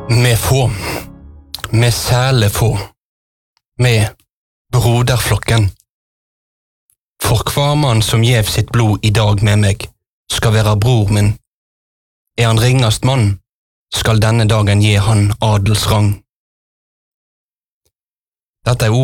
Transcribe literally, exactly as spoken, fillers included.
Med få, med sæle få, med broderflokken. For hver mann som gjev sitt blod i dag med meg, skal være bror min. Er han ringast mann, skal denne dagen gi han adelsrang. Dette er ord